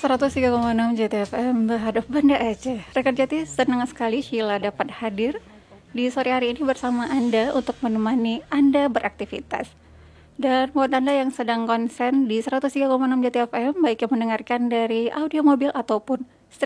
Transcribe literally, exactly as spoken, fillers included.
seratus tiga koma enam J T F M berhadap Banda Aceh. Rekan Jati, senang sekali Sheila dapat hadir di sore hari ini bersama Anda untuk menemani Anda beraktivitas. Dan buat Anda yang sedang konsen di seratus tiga koma enam J T F M, baik yang mendengarkan dari audio mobil ataupun